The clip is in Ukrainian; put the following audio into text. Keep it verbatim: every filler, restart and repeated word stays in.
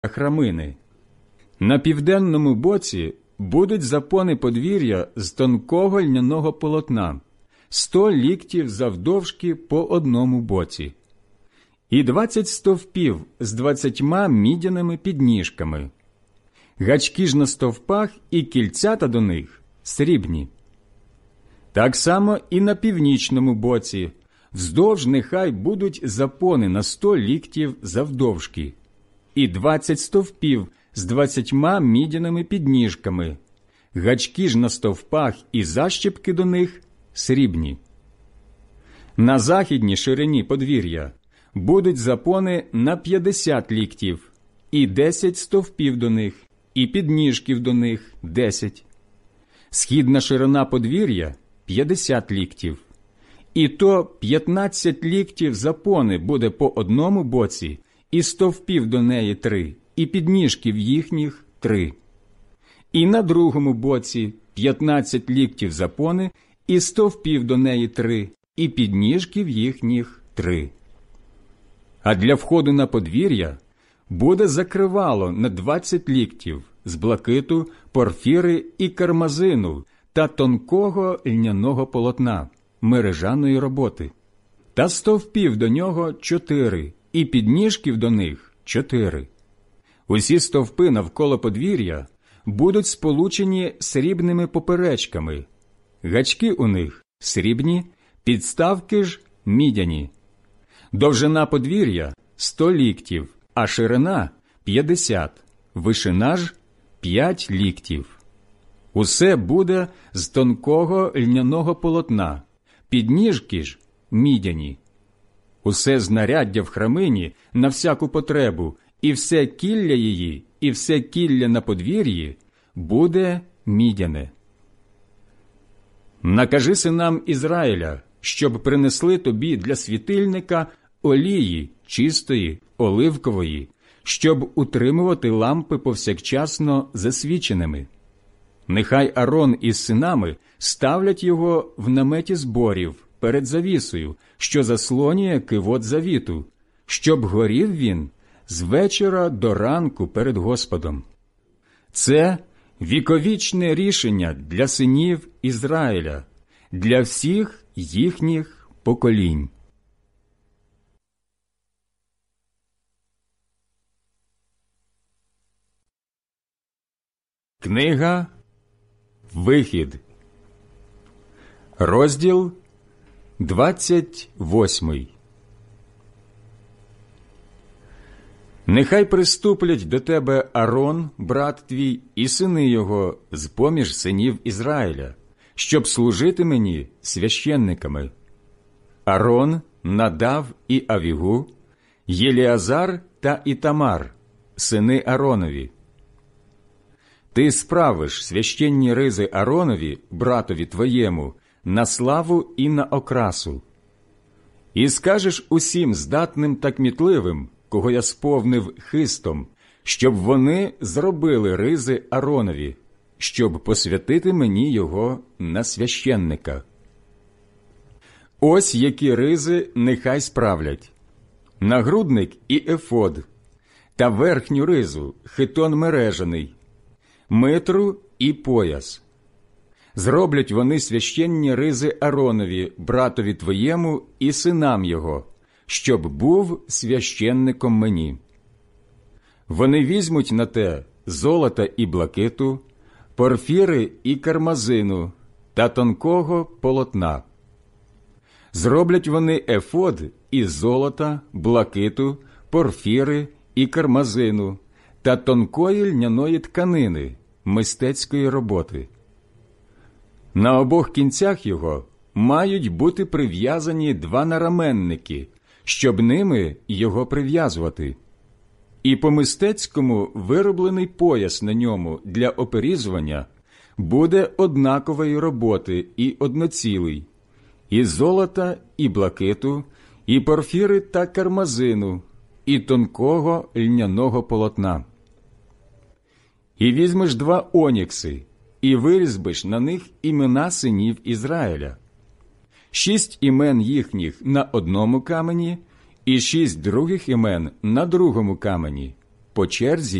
храмини. На південному боці будуть запони подвір'я з тонкого льняного полотна, сто ліктів завдовжки по одному боці, і двадцять стовпів з двадцятьма мідяними підніжками. Гачки ж на стовпах і кільцята до них срібні. Так само і на північному боці вздовж нехай будуть запони на сто ліктів завдовжки, і двадцять стовпів з двадцятьма мідяними підніжками. Гачки ж на стовпах і защіпки до них срібні. На західній ширині подвір'я будуть запони на п'ятдесят ліктів, і десять стовпів до них, і підніжків до них десять. Східна ширина подвір'я – п'ятдесят ліктів, і то п'ятнадцять ліктів запони буде по одному боці, і стовпів до неї три, і підніжків їхніх три. І на другому боці п'ятнадцять ліктів запони, і стовпів до неї три, і підніжків їхніх три. А для входу на подвір'я буде закривало на двадцять ліктів з блакиту, порфіри і кармазину та тонкого льняного полотна, мережаної роботи, та стовпів до нього чотири, і підніжків до них чотири. Усі стовпи навколо подвір'я будуть сполучені срібними поперечками, гачки у них срібні, підставки ж мідяні. Довжина подвір'я – сто ліктів, а ширина – п'ятдесят, вишина ж – п'ять ліктів. Усе буде з тонкого льняного полотна, підніжки ж – мідяні. Усе знаряддя в храмині на всяку потребу, і все кілля її, і все кілля на подвір'ї буде мідяне. Накажи синам Ізраїля, щоб принесли тобі для світильника олії чистої, оливкової, щоб утримувати лампи повсякчасно засвіченими. Нехай Арон із синами ставлять його в наметі зборів перед завісою, що заслонює кивот завіту, щоб горів він з вечора до ранку перед Господом. Це віковічне рішення для синів Ізраїля, для всіх їхніх поколінь. Книга Вихід, розділ двадцять восьмий. Нехай приступлять до тебе Арон, брат твій, і сини його з-поміж синів Ізраїля, щоб служити мені священниками. Арон, Надав і Авігу, Єліазар та Ітамар, сини Аронові. Ти справиш священні ризи Аронові, братові твоєму, на славу і на окрасу. І скажеш усім здатним та кмітливим, кого я сповнив хистом, щоб вони зробили ризи Аронові, щоб посвятити мені його на священника. Ось які ризи нехай справлять: нагрудник і ефод, та верхню ризу хитон мережаний, митру і пояс. Зроблять вони священні ризи Аронові, братові твоєму, і синам його, щоб був священником мені. Вони візьмуть на те золота і блакиту, порфіри і кармазину та тонкого полотна. Зроблять вони ефод із золота, блакиту, порфіри і кармазину та тонкої льняної тканини, мистецької роботи. На обох кінцях його мають бути прив'язані два нараменники, щоб ними його прив'язувати. І по-мистецькому вироблений пояс на ньому для оперізування буде однакової роботи і одноцілий, і золота, і блакиту, і порфіри та кармазину, і тонкого льняного полотна. І візьмеш два онікси, і вирізбиш на них імена синів Ізраїля. Шість імен їхніх на одному камені, і шість других імен на другому камені, по черзі